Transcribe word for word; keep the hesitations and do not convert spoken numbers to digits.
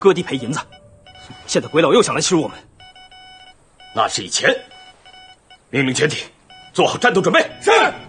割地赔银子。现在鬼佬又想来欺辱我们， 那是以前。命令全体做好战斗准备。 是。